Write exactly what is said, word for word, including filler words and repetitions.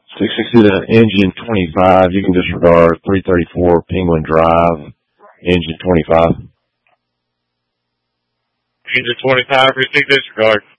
six sixty to engine twenty-five. You can disregard three thirty-four Penguin Drive, engine twenty-five. Engine twenty-five, receive disregard.